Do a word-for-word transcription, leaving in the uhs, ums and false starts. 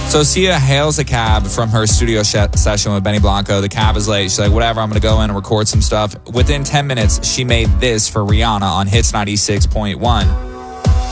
So Sia hails a cab from her studio sh- session with Benny Blanco. The cab is late. She's like, whatever, I'm going to go in and record some stuff. Within ten minutes, she made this for Rihanna on Hits ninety-six point one.